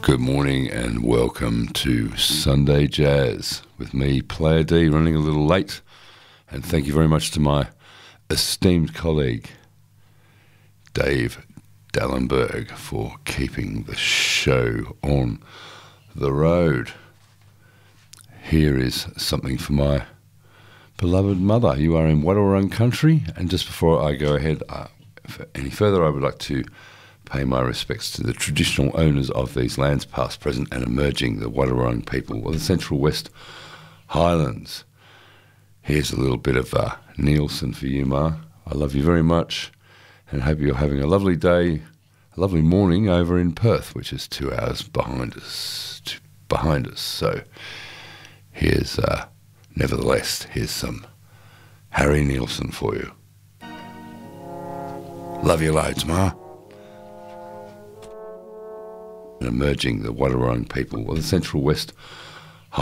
Good morning and welcome to Sunday Jazz with me, Player D, running a little late. And thank you very much to my esteemed colleague, Dave Dallenberg, for keeping the show on the road. Here is something for my beloved mother. You are in Wadawurrung country, and just before I go ahead any further, I would like to pay my respects to the traditional owners of these lands, past, present and emerging, the Wadawurrung people of the Central West Highlands. Here's a little bit of Nielsen for you, Ma. I love you very much and hope you're having a lovely day, a lovely morning over in Perth, which is 2 hours behind us. So here's, nevertheless, here's some Harry Nielsen for you. Love you loads, Ma. Emerging, the Wadawurrung people of the Central West